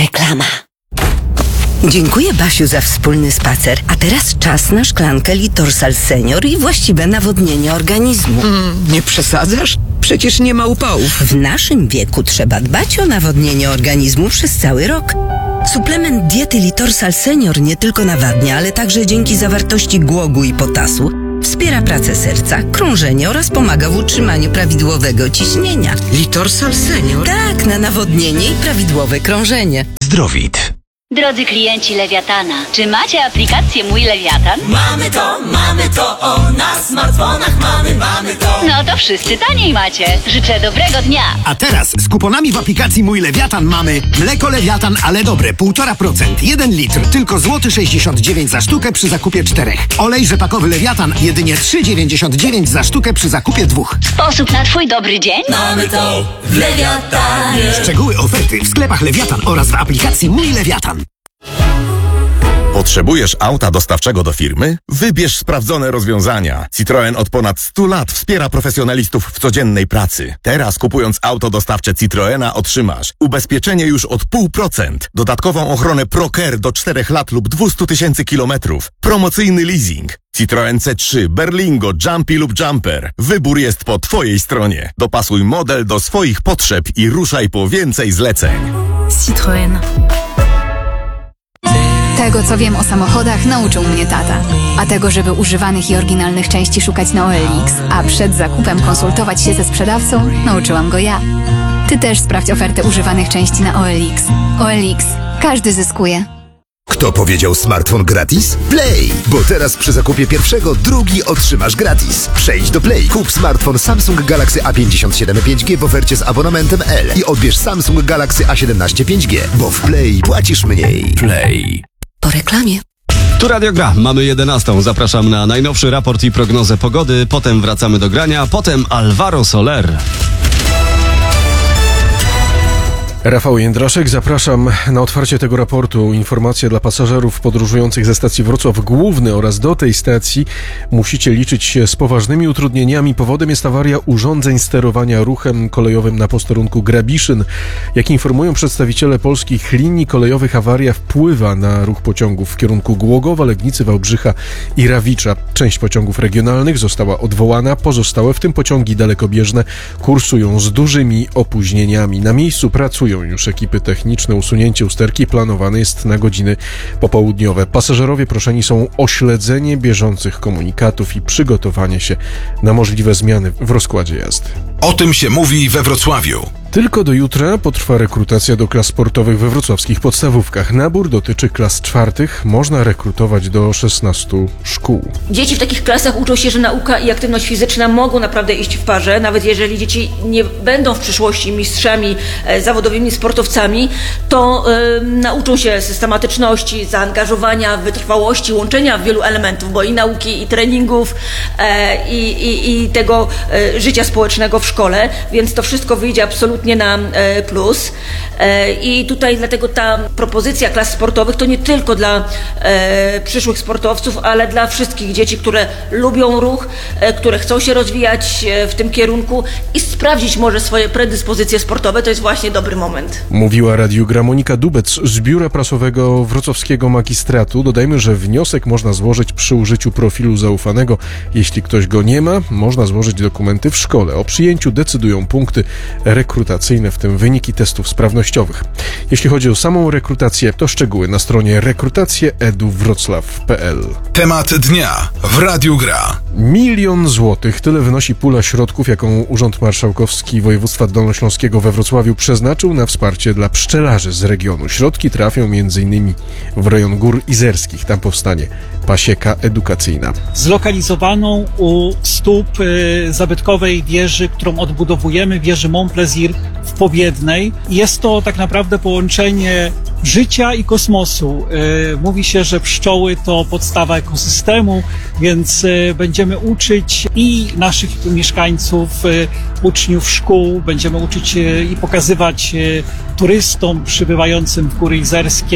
Reklama. Dziękuję, Basiu, za wspólny spacer. A teraz czas na szklankę Litorsal Senior i właściwe nawodnienie organizmu. Nie przesadzasz? Przecież nie ma upałów. W naszym wieku trzeba dbać o nawodnienie organizmu przez cały rok. Suplement diety Litorsal Senior nie tylko nawadnia, ale także dzięki zawartości głogu i potasu wspiera pracę serca, krążenie oraz pomaga w utrzymaniu prawidłowego ciśnienia. Litorsal Senior? Tak, na nawodnienie i prawidłowe krążenie. Zdrowit. Drodzy klienci Lewiatana, czy macie aplikację Mój Lewiatan? Mamy to, na smartfonach mamy to. No to wszyscy taniej macie. Życzę dobrego dnia. A teraz z kuponami w aplikacji Mój Lewiatan mamy mleko Lewiatan, ale dobre, 1,5%, 1 litr, tylko złoty 69 za sztukę przy zakupie 4. Olej rzepakowy Lewiatan, jedynie 3,99 za sztukę przy zakupie 2. Sposób na twój dobry dzień? Mamy to w Lewiatanie. Szczegóły oferty w sklepach Lewiatan oraz w aplikacji Mój Lewiatan. Potrzebujesz auta dostawczego do firmy? Wybierz sprawdzone rozwiązania. Citroen od ponad 100 lat wspiera profesjonalistów w codziennej pracy. Teraz kupując auto dostawcze Citroena otrzymasz ubezpieczenie już od 0,5%, dodatkową ochronę ProCare do 4 lat lub 200 000 kilometrów, promocyjny leasing. Citroen C3, Berlingo, Jumpy lub Jumper. Wybór jest po Twojej stronie. Dopasuj model do swoich potrzeb i ruszaj po więcej zleceń. Citroen. Tego, co wiem o samochodach, nauczył mnie tata. A tego, żeby używanych i oryginalnych części szukać na OLX, a przed zakupem konsultować się ze sprzedawcą, nauczyłam go ja. Ty też sprawdź ofertę używanych części na OLX. OLX. Każdy zyskuje. Kto powiedział smartfon gratis? Play! Bo teraz przy zakupie pierwszego drugi otrzymasz gratis. Przejdź do Play, kup smartfon Samsung Galaxy A57 5G w ofercie z abonamentem L i odbierz Samsung Galaxy A17 5G, bo w Play płacisz mniej. Play. Po reklamie. Tu Radio Gra. Mamy 11. Zapraszam na najnowszy raport i prognozę pogody. Potem wracamy do grania. Potem Alvaro Soler. Rafał Jędraszek, zapraszam na otwarcie tego raportu. Informacja dla pasażerów podróżujących ze stacji Wrocław Główny oraz do tej stacji. Musicie liczyć się z poważnymi utrudnieniami. Powodem jest awaria urządzeń sterowania ruchem kolejowym na posterunku Grabiszyn. Jak informują przedstawiciele polskich linii kolejowych, awaria wpływa na ruch pociągów w kierunku Głogowa, Legnicy, Wałbrzycha i Rawicza. Część pociągów regionalnych została odwołana. Pozostałe, w tym pociągi dalekobieżne, kursują z dużymi opóźnieniami. Na miejscu pracują już ekipy techniczne. Usunięcie usterki planowane jest na godziny popołudniowe. Pasażerowie proszeni są o śledzenie bieżących komunikatów i przygotowanie się na możliwe zmiany w rozkładzie jazdy. O tym się mówi we Wrocławiu. Tylko do jutra potrwa rekrutacja do klas sportowych we wrocławskich podstawówkach. Nabór dotyczy klas 4. Można rekrutować do 16 szkół. Dzieci w takich klasach uczą się, że nauka i aktywność fizyczna mogą naprawdę iść w parze. Nawet jeżeli dzieci nie będą w przyszłości mistrzami zawodowymi sportowcami, to nauczą się systematyczności, zaangażowania, wytrwałości, łączenia wielu elementów, bo i nauki, i treningów, i tego życia społecznego w szkole, więc to wszystko wyjdzie absolutnie na plus. I tutaj dlatego ta propozycja klas sportowych to nie tylko dla przyszłych sportowców, ale dla wszystkich dzieci, które lubią ruch, które chcą się rozwijać w tym kierunku i sprawdzić może swoje predyspozycje sportowe. To jest właśnie dobry moment. Mówiła Radiu Gra Monika Dubec z Biura Prasowego Wrocławskiego Magistratu. Dodajmy, że wniosek można złożyć przy użyciu profilu zaufanego. Jeśli ktoś go nie ma, można złożyć dokumenty w szkole. O przyjęciu decydują punkty rekrutacyjne, w tym wyniki testów sprawnościowych. Jeśli chodzi o samą rekrutację, to szczegóły na stronie rekrutacje.edwroclaw.pl. Temat dnia w Radiu Gra. 1 000 000 złotych. Tyle wynosi pula środków, jaką Urząd Marszałkowski Województwa Dolnośląskiego we Wrocławiu przeznaczył na wsparcie dla pszczelarzy z regionu. Środki trafią m.in. w rejon Gór Izerskich. Tam powstanie pasieka edukacyjna. Zlokalizowaną u stóp zabytkowej wieży, którą odbudowujemy, wieży Mont Plaisir w Pobiednej. Jest to tak naprawdę połączenie życia i kosmosu. Mówi się, że pszczoły to podstawa ekosystemu, więc będziemy uczyć i naszych mieszkańców, uczniów szkół, będziemy uczyć i pokazywać turystom przybywającym w Góry Izerskie,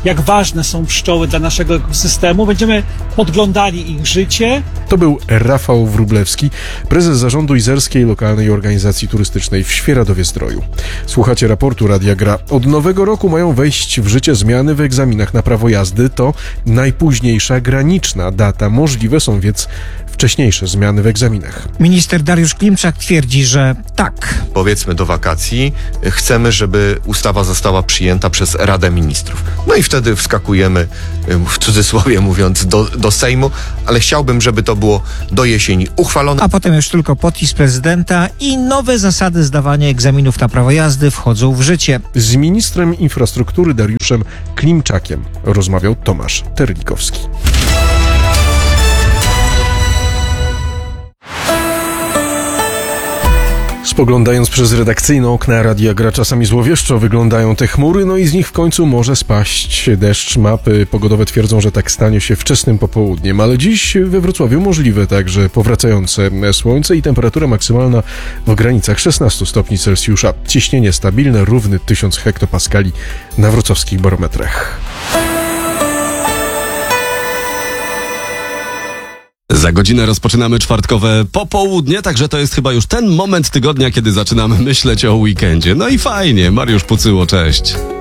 jak ważne są pszczoły dla naszego ekosystemu. Będziemy podglądali ich życie. To był Rafał Wróblewski, prezes zarządu Izerskiej Lokalnej Organizacji Turystycznej w Świeradowie-Zdroju. Słuchacie raportu Radia Gra. Od nowego roku mają wejść w życie zmiany w egzaminach na prawo jazdy. To najpóźniejsza graniczna data. Możliwe są więc wcześniejsze zmiany w egzaminach. Minister Dariusz Klimczak twierdzi, że tak. Powiedzmy do wakacji chcemy, żeby ustawa została przyjęta przez Radę Ministrów. No i wtedy wskakujemy, w cudzysłowie mówiąc, do Sejmu, ale chciałbym, żeby to było do jesieni uchwalone. A potem już tylko podpis prezydenta i nowe zasady zdawania egzaminów na prawo jazdy wchodzą w życie. Z ministrem infrastruktury Dariuszem Klimczakiem rozmawiał Tomasz Terlikowski. Spoglądając przez redakcyjne okna Radia Gra, czasami złowieszczo wyglądają te chmury, no i z nich w końcu może spaść deszcz. Mapy pogodowe twierdzą, że tak stanie się wczesnym popołudniem, ale dziś we Wrocławiu możliwe także powracające słońce i temperatura maksymalna w granicach 16 stopni Celsjusza. Ciśnienie stabilne, równy 1000 hektopaskali na wrocławskich barometrach. Za godzinę rozpoczynamy czwartkowe popołudnie, także to jest chyba już ten moment tygodnia, kiedy zaczynamy myśleć o weekendzie. No i fajnie, Mariusz Pucyło, cześć.